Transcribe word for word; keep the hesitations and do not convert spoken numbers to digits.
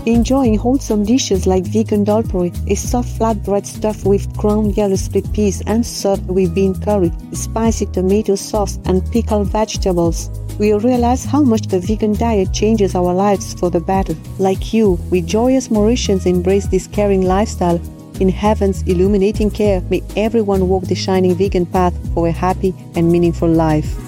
enjoying wholesome dishes like vegan dolpuri, a soft flatbread stuffed with ground yellow split peas and served with bean curry, spicy tomato sauce, and pickled vegetables. We realize how much the vegan diet changes our lives for the better. Like you, we joyous Mauritians embrace this caring lifestyle. In heaven's illuminating care, may everyone walk the shining vegan path for a happy and meaningful life.